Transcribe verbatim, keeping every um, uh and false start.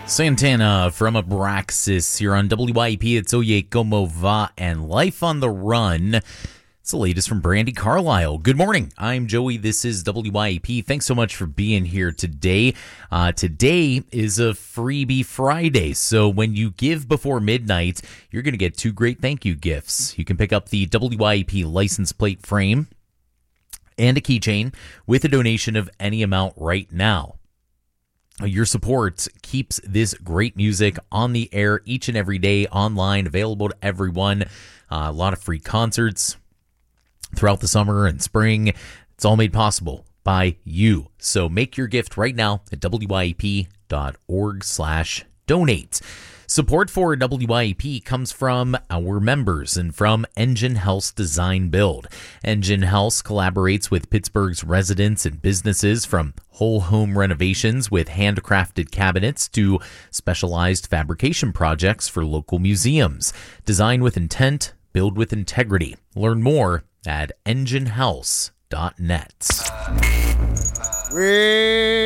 Santana from Abraxas here on W I E P. It's Oye Como Va and Life on the Run. It's the latest from Brandi Carlile. Good morning. I'm Joey. This is W I E P. Thanks so much for being here today. Uh, today is a Freebie Friday. So when you give before midnight, you're going to get two great thank you gifts. You can pick up the W I E P license plate frame and a keychain with a donation of any amount right now. Your support keeps this great music on the air each and every day, online, available to everyone. Uh, a lot of free concerts throughout the summer and spring. It's all made possible by you. So make your gift right now at W I E P dot org slash donate. Support for W I E P comes from our members and from Engine House Design Build. Engine House collaborates with Pittsburgh's residents and businesses, from whole home renovations with handcrafted cabinets to specialized fabrication projects for local museums. Design with intent, build with integrity. Learn more at engine house dot net. We